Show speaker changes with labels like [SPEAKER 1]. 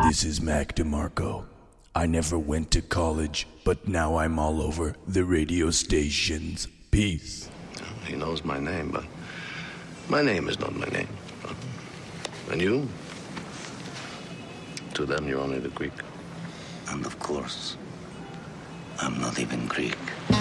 [SPEAKER 1] This is Mac DeMarco. I never went to college, but now I'm all over the radio stations. Peace.
[SPEAKER 2] He knows my name, but my name is not my name. And you? To them, you're only the Greek.
[SPEAKER 3] And of course, I'm not even Greek.